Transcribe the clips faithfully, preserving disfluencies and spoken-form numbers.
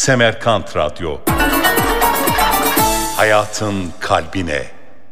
Semerkant Radyo. Hayatın kalbine.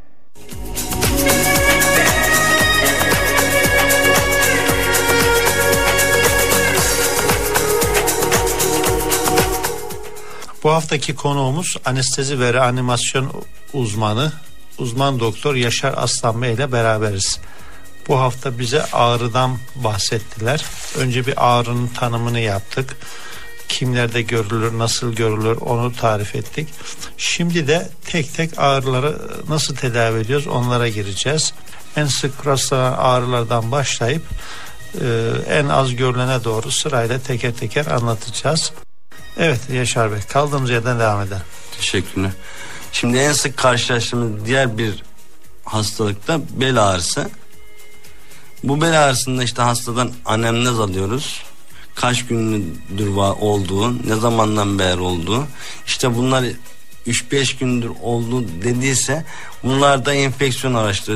Bu haftaki konuğumuz anestezi ve reanimasyon uzmanı, uzman doktor Yaşar Aslan Bey ile beraberiz. Bu hafta bize ağrıdan bahsettiler. Önce bir ağrının tanımını yaptık. Kimlerde görülür, nasıl görülür onu tarif ettik. Şimdi de tek tek ağrıları nasıl tedavi ediyoruz onlara gireceğiz. En sık rastlanan ağrılardan başlayıp e, en az görülene doğru sırayla teker teker anlatacağız. Evet Yaşar Bey, kaldığımız yerden devam edelim. Teşekkürler. Şimdi en sık karşılaştığımız diğer bir hastalıkta bel ağrısı. Bu bel ağrısında işte hastadan anemnez alıyoruz. Kaç gündür olduğu, ne zamandan beri olduğu. İşte bunlar üç beş gündür oldu dediyse bunlarda enfeksiyon araştırıyor.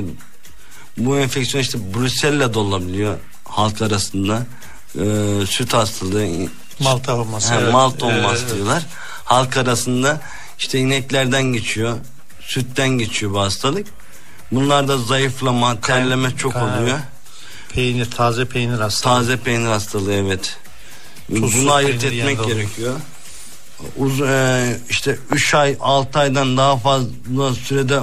Bu enfeksiyon işte Brusella da olabiliyor halk arasında. Ee, süt hastalığı, Malta olması. He, evet. Malta olması evet. diyorlar. Halk arasında işte ineklerden geçiyor, sütten geçiyor bu hastalık. Bunlarda zayıflama, terleme çok Kan- oluyor. Peynir, taze peynir hastalığı. Taze peynir hastalığı, evet. Tuzsuz Bunu ayırt peynir etmek yanında gerekiyor. Uz e, işte üç ay altı aydan daha fazla sürede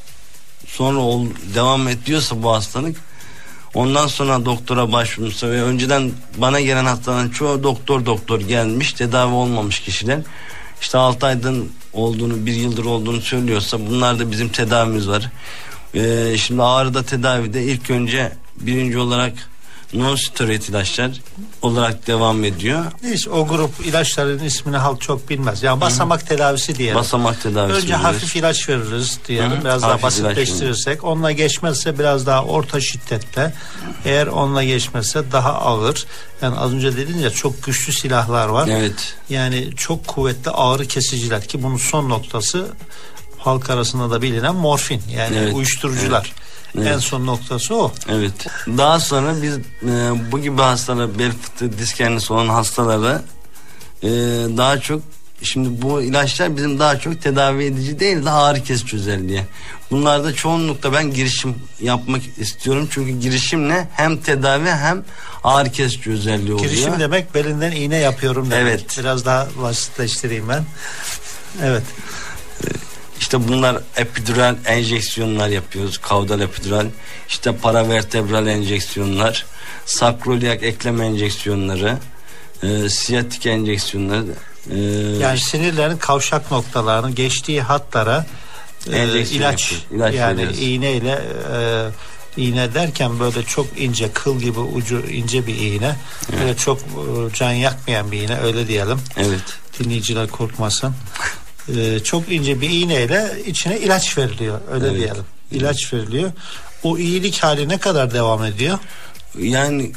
sonra ol, devam ediyorsa bu hastalık, ondan sonra doktora başvurmuşsa ve önceden bana gelen hastaların çoğu doktor doktor gelmiş, tedavi olmamış kişiler. İşte altı aydan olduğunu, bir yıldır olduğunu söylüyorsa bunlarda bizim tedavimiz var. Ee, şimdi ağrıda tedavide ilk önce birinci olarak non-steroid ilaçlar olarak devam ediyor. Neyse, o grup ilaçların ismini halk çok bilmez. Yani basamak Hı-hı. tedavisi diyelim. Basamak tedavisi. Önce diyoruz. hafif ilaç veririz diyelim. Hı-hı. Biraz hafif daha basitleştirirsek. Onunla geçmezse biraz daha orta şiddette. Eğer onunla geçmezse daha ağır. Yani az önce dediniz ya, çok güçlü silahlar var. Evet. Yani çok kuvvetli ağrı kesiciler ki bunun son noktası halk arasında da bilinen morfin. Yani evet. uyuşturucular. Evet. En evet. son noktası o. Evet. Daha sonra biz e, bu gibi hastalar, bel fıtığı, disk herniası olan hastalara e, daha çok, şimdi bu ilaçlar bizim daha çok tedavi edici değil de ağrı kesici özelliği. Bunlarda çoğunlukla ben girişim yapmak istiyorum. Çünkü girişimle hem tedavi hem ağrı kesici özelliği oluyor. Girişim demek belinden iğne yapıyorum demek. Evet. Biraz daha basitleştireyim ben. Evet. İşte bunlar epidural enjeksiyonlar yapıyoruz. Kaudal epidural, işte paravertebral enjeksiyonlar, sakroliak eklem enjeksiyonları, e, siyatik enjeksiyonları. E, yani sinirlerin kavşak noktalarının geçtiği hatlara e, ilaç, ilaç yani veriyoruz. iğneyle e, iğne derken böyle çok ince, kıl gibi ucu ince bir iğne. Evet. Böyle çok e, can yakmayan bir iğne, öyle diyelim. Evet. Dinleyiciler korkmasın. Ee, çok ince bir iğneyle içine ilaç veriliyor, öyle evet. diyelim. İlaç evet. veriliyor. O iyilik hali ne kadar devam ediyor? Yani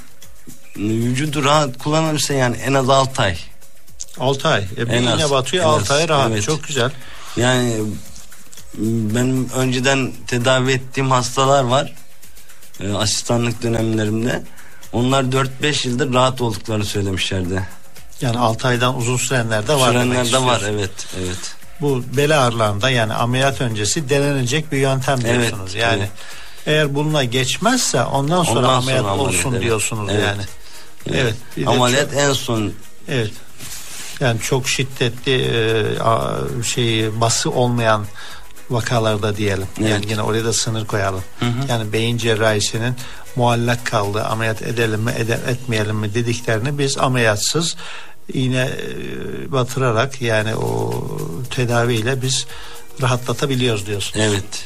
vücudu rahat kullanırsa yani en az altı ay. altı ay. E, bir iğne batıyor, altı ay rahat. Evet. Çok güzel. Yani benim önceden tedavi ettiğim hastalar var. E, asistanlık dönemlerimde. Onlar dört beş yıldır rahat olduklarını söylemişlerdi. Yani altı aydan uzun sürenler de var. Sürenler de var, evet, evet. Bu bel ağrılarında yani ameliyat öncesi denenecek bir yöntem diyorsunuz. Evet, yani evet. Eğer bununla geçmezse ondan sonra ondan ameliyat sonra olsun ameliyat, diyorsunuz evet. yani. Evet. evet. Ameliyat çok, en son. Evet. Yani çok şiddetli e, şey bası olmayan vakalarda diyelim. Evet. Yani yine oraya da sınır koyalım. Hı hı. Yani beyin cerrahisinin muallak kaldığı, ameliyat edelim mi ede, etmeyelim mi dediklerini biz ameliyatsız iğne batırarak, yani o tedaviyle biz rahatlatabiliyoruz diyorsunuz. Evet.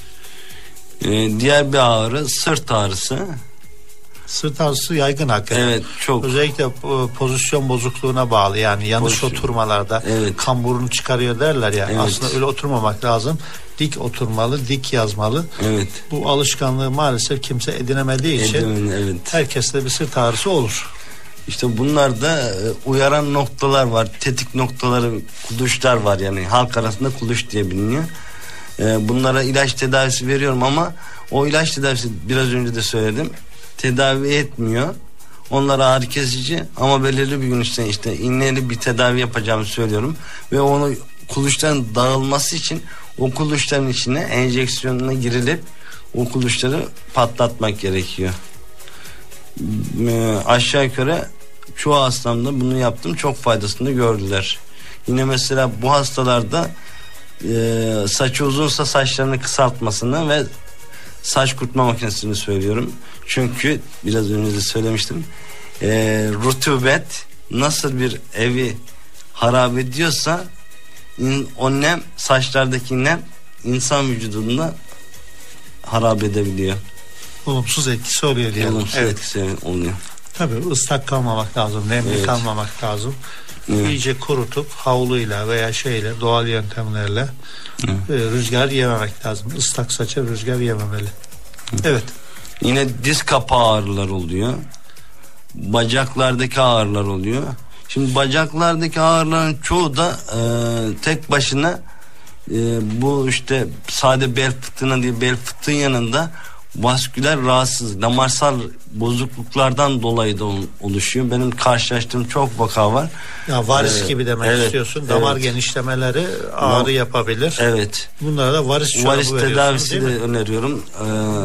Ee, diğer bir ağrı sırt ağrısı. Sırt ağrısı yaygın hakikaten. Evet, çok. Özellikle pozisyon bozukluğuna bağlı, yani yanlış pozisyon. Oturmalarda evet. kamburunu çıkarıyor derler ya. Evet. Aslında öyle oturmamak lazım. Dik oturmalı, dik yazmalı. Evet. Bu alışkanlığı maalesef kimse edinemediği için Edemem, evet. herkeste bir sırt ağrısı olur. İşte bunlarda uyaran noktalar var, tetik noktaları, kuluçlar var, yani halk arasında kuluç diye biliniyor. Bunlara ilaç tedavisi veriyorum ama o ilaç tedavisi biraz önce de söyledim, tedavi etmiyor. Onlar ağrı kesici ama belirli bir gün işte işte iğneli bir tedavi yapacağımı söylüyorum ve onu kuluçların dağılması için o kuluçların içine enjeksiyonuna girilip o kuluçları patlatmak gerekiyor. E, aşağı yukarı çoğu hastamda bunu yaptım, çok faydasını gördüler. Yine mesela bu hastalarda e, saçı uzunsa saçlarını kısaltmasını ve saç kurutma makinesini söylüyorum. Çünkü biraz önce de söylemiştim. E, rutubet nasıl bir evi harap ediyorsa in, o nem, saçlardaki nem insan vücudunda harap edebiliyor. Olumsuz etkisi oluyor diyelim. Olumsuz Evet. etkisi oluyor. Tabii ıslak kalmamak lazım, nemli Evet. kalmamak lazım. Evet. İyice kurutup havluyla veya şeyle, doğal yöntemlerle Evet. e, rüzgar yememek lazım. Islak saça rüzgar yememeli. Evet. Yine diz kapağı ağrılar oluyor. Bacaklardaki ağrılar oluyor. Şimdi bacaklardaki ağrıların çoğu da e, tek başına e, bu işte sade bel fıtığına değil, bel fıtığın yanında vasküler rahatsız, damarsal bozukluklardan dolayı da oluşuyor. Benim karşılaştığım çok vaka var. Ya varis Ee, gibi demek evet, istiyorsun. Damar evet. genişlemeleri ağrı No. yapabilir. Evet. Bunlara da varis çorabı Varis veriyorsunuz, tedavisi değil de mi? öneriyorum. Ee,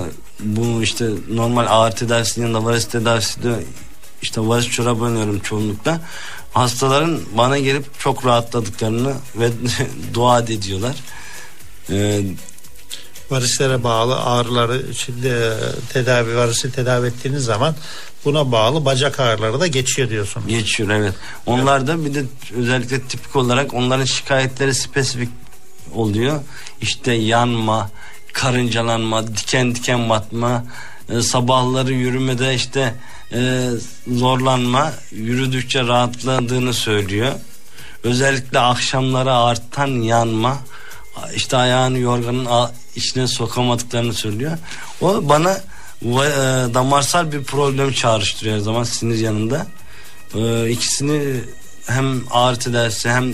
bu işte normal ağrı tedavisinin yanında varis tedavisi de işte varis çorabı öneriyorum çoğunlukla. Hastaların bana gelip çok rahatladıklarını ve dua ediyorlar. Ee, Varislere bağlı ağrıları içinde tedavi, varisi tedavi ettiğiniz zaman buna bağlı bacak ağrıları da geçiyor diyorsun. Geçiyor, evet. Onlar da bir de özellikle tipik olarak onların şikayetleri spesifik oluyor. İşte yanma, karıncalanma, diken diken batma, e, sabahları yürümede işte e, zorlanma, yürüdükçe rahatladığını söylüyor. Özellikle akşamları artan yanma, işte ayağını yorganın a- içine sokamadıklarını söylüyor. O bana e, damarsal bir problem çağrıştırıyor her zaman sinir yanında. E, ikisini hem ağrı tedavisi hem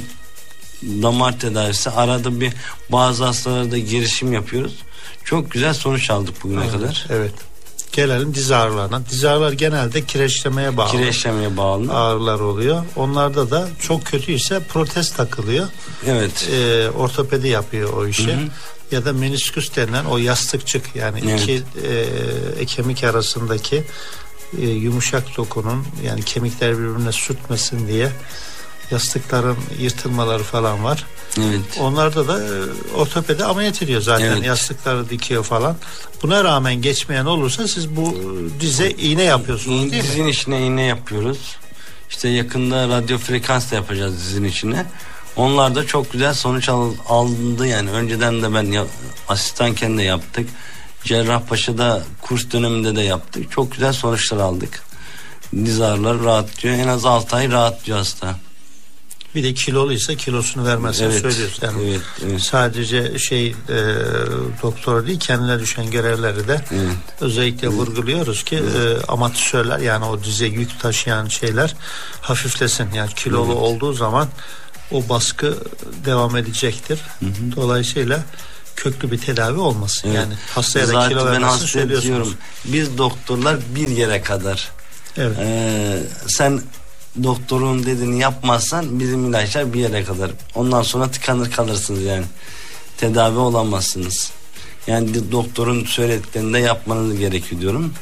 damar tedavisi, arada bir bazı hastalarda girişim yapıyoruz. Çok güzel sonuç aldık bugüne Evet, kadar. evet. Gelelim diz ağrılarına. Diz ağrılar genelde kireçlemeye bağlı. Kireçlemeye bağlı. Ağrılar oluyor. Onlarda da çok kötüyse protez takılıyor. Evet. Ee, ortopedi yapıyor o işi. Hı hı. Ya da menisküs denilen o yastıkçık, yani Evet. iki e, kemik arasındaki e, yumuşak dokunun, yani kemikler birbirine sürtmesin diye yastıkların yırtılmaları falan var. Evet. Onlarda da e, ortopedi ameliyat ediyor zaten. Evet. Yastıkları dikiyor falan. Buna rağmen geçmeyen olursa siz bu dize iğne yapıyorsunuz, değil mi? Dizin içine iğne yapıyoruz. İşte yakında radyo frekans da yapacağız dizin içine. Onlar da çok güzel sonuç al, alındı yani. Önceden de ben ya, asistanken de yaptık. Cerrahpaşa'da kurs döneminde de yaptık. Çok güzel sonuçlar aldık. Diz ağrıları rahatlıyor. En az altı ay rahatlıyor hasta. Bir de kiloluysa kilosunu vermezsen Evet, söylüyorsun. Yani evet, evet. sadece şey e, doktor değil, kendine düşen görevleri de Evet. özellikle vurguluyoruz ki e, amatörler, yani o dize yük taşıyan şeyler hafiflesin. Yani kilolu Evet. olduğu zaman o baskı devam edecektir. Hı hı. Dolayısıyla köklü bir tedavi olmasın. Evet. Yani hastaya da Zaten kilo ben vermesini hastaya söylüyorsunuz. diyorum, biz doktorlar bir yere kadar. Evet. Ee, sen doktorun dediğini yapmazsan bizim ilaçlar bir yere kadar. Ondan sonra tıkanır kalırsınız yani. Tedavi olamazsınız. Yani doktorun söylediklerini de yapmanız gerekiyor diyorum.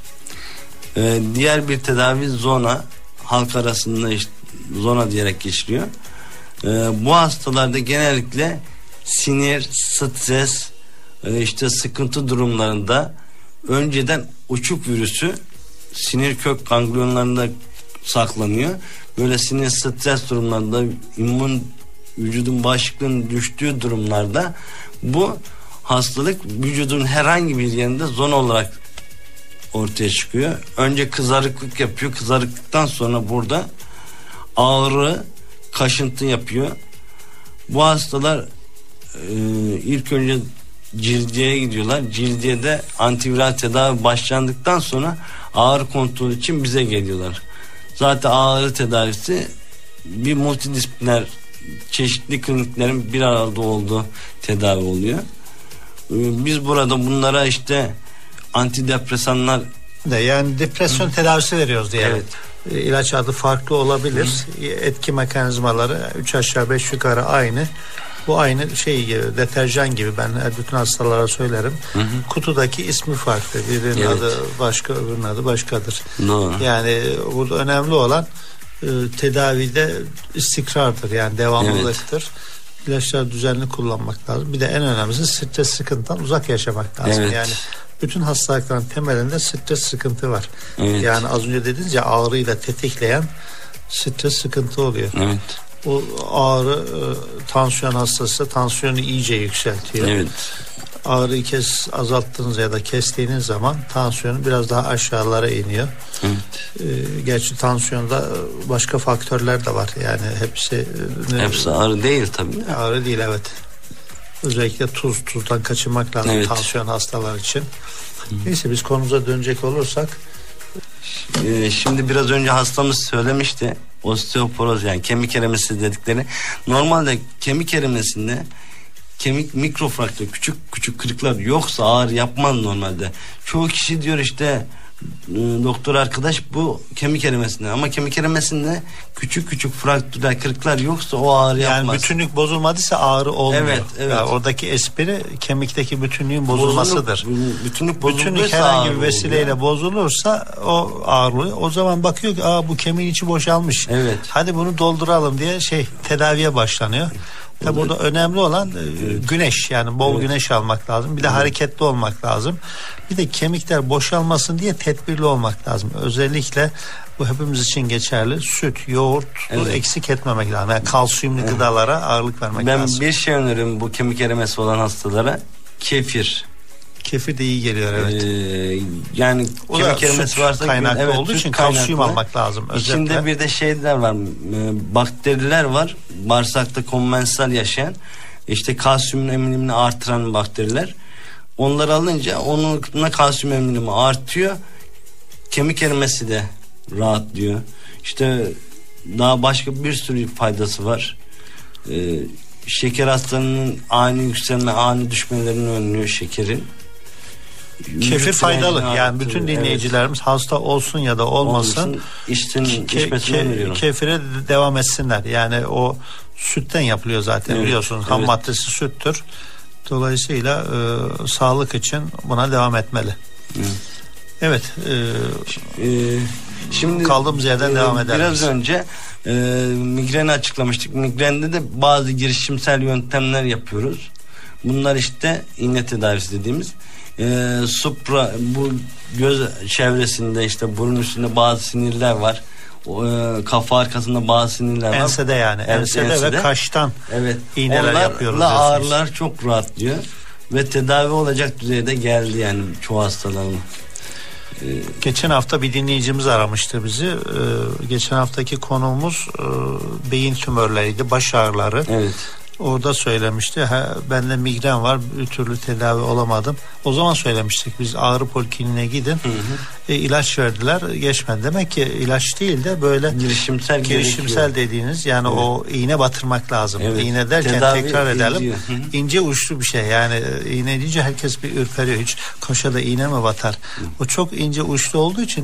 Ee, diğer bir tedavi zona, halk arasında işte zona diyerek geçiliyor. Ee, bu hastalarda genellikle sinir, stres, e, işte sıkıntı durumlarında önceden uçuk virüsü sinir kök ganglionlarında saklanıyor. Böyle sinir stres durumlarında, immün vücudun bağışıklığının düştüğü durumlarda bu hastalık vücudun herhangi bir yerinde zona olarak ortaya çıkıyor. Önce kızarıklık yapıyor. Kızarıklıktan sonra burada ağrı, kaşıntı yapıyor. Bu hastalar e, ilk önce cildiyeye gidiyorlar. Cildiyede antiviral tedavi başlandıktan sonra ağrı kontrolü için bize geliyorlar. Zaten ağrı tedavisi bir multidisipliner, çeşitli kliniklerin bir arada olduğu tedavi oluyor. Ee, Biz burada bunlara işte antidepresanlar içinde yani depresyon tedavisi veriyoruz diyelim. Evet. E, İlaç adı farklı olabilir. E, Etki mekanizmaları üç aşağı beş yukarı aynı. Bu aynı şey gibi, deterjan gibi, ben bütün hastalara söylerim. Hı hı. Kutudaki ismi farklı. Birinin Evet. adı başka, öbürünün adı başkadır. Doğru. Yani burada önemli olan e, tedavide istikrardır, yani devamlılıktır. Evet. İlaçları düzenli kullanmak lazım. Bir de en önemlisi stres sıkıntıdan uzak yaşamak lazım. Evet. Yani bütün hastalıkların temelinde stres sıkıntı var. Evet. Yani az önce dediniz ya, ağrıyla tetikleyen stres sıkıntı oluyor. Evet. O ağrı e, tansiyon hastası tansiyonu iyice yükseltiyor. Evet. Ağrıyı kes azalttığınız ya da kestiğiniz zaman tansiyonu biraz daha aşağılara iniyor. Evet. E, gerçi tansiyonda başka faktörler de var. Yani hepsi e, Hepsi ağrı değil tabii. ağrı değil, evet. Özellikle tuz, tuzdan kaçınmak lazım, evet, tansiyon hastalar için. Hı. Neyse, biz konumuza dönecek olursak. Ee, şimdi biraz önce hastamız söylemişti. Osteoporoz, yani kemik erimesi dedikleri. Normalde kemik erimesinde kemik mikrofraktür, küçük küçük kırıklar yoksa ağrı yapmaz normalde. Çoğu kişi diyor işte doktor arkadaş bu kemik erimesinde, ama kemik erimesinde küçük küçük fraktürler, kırıklar yoksa o ağrı Yani yapmaz. bütünlük bozulmadıysa ağrı olmuyor. Evet, evet. Yani oradaki espri kemikteki bütünlüğün bozulmasıdır. Bozuluk, bütünlük Bütünlük herhangi bir vesileyle oluyor. Bozulursa o ağrı, o zaman bakıyor ki aa, bu kemiğin içi boşalmış. Evet. Hadi bunu dolduralım diye şey tedaviye başlanıyor. Tabi burada önemli olan evet. güneş, yani bol evet. güneş almak lazım. Bir de evet. hareketli olmak lazım. Bir de kemikler boşalmasın diye tedbirli olmak lazım. Özellikle bu hepimiz için geçerli. Süt, yoğurt evet. eksik etmemek lazım. Yani kalsiyumlu evet. gıdalara ağırlık vermek ben lazım. Ben bir şey öneririm bu kemik erimesi olan hastalara: kefir. Kefir de iyi geliyor, evet. Ee, yani o kemik erimesi varsa kaynaklı evet, olduğu için kalsiyum almak lazım. Özellikle. İçinde bir de şeyler var, e, bakteriler var, bağırsakta konvensiyonel yaşayan, işte kalsiyum emilimini artıran bakteriler. Onları alınca onunla kalsiyum emilimi artıyor, kemik erimesi de rahatlıyor. İşte daha başka bir sürü faydası var. Ee, şeker hastalarının ani yükselme, ani düşmelerini önlüyor şekerin. Kefir faydalı. Yani bütün dinleyicilerimiz evet. hasta olsun ya da olmasın, olmasın içsin, ke- içmesini ke- öneriyorum. Kefire devam etsinler. Yani o sütten yapılıyor zaten, evet. biliyorsunuz. Ham evet. maddesi süttür. Dolayısıyla e, sağlık için buna devam etmeli. Evet. Evet. E, ee, şimdi kaldığımız yerden e, devam ederiz. Biraz önce e, migreni açıklamıştık. Migrende de bazı girişimsel yöntemler yapıyoruz. Bunlar işte iğne tedavisi dediğimiz. E, supra, bu göz çevresinde, işte burun üstünde bazı sinirler var. O, e, kafa arkasında bazı sinirler var. Ensede yani. Ensede, ensede ve kaştan evet. iğneler Onlarla yapıyoruz. Onlarla ağrılar çok rahatlıyor. Ve tedavi olacak düzeyde geldi yani çoğu hastalarım. Ee, geçen hafta bir dinleyicimiz aramıştı bizi. Ee, geçen haftaki konuğumuz e, beyin tümörleriydi, baş ağrıları. Evet. Orada söylemişti. Ha, bende migren var, bir türlü tedavi olamadım. O zaman söylemiştik biz, ağrı polikliniğine gidin. Hı hı. E, ilaç verdiler, geçmedi. Demek ki ilaç değil de böyle girişimsel girişimsel dediğiniz, yani evet. o iğne batırmak lazım. Evet. İğne derken tedavi tekrar edelim. Hı hı. İnce uçlu bir şey. Yani iğne deyince herkes bir ürperiyor. Hiç koşada iğne mi batar? Hı. O çok ince uçlu olduğu için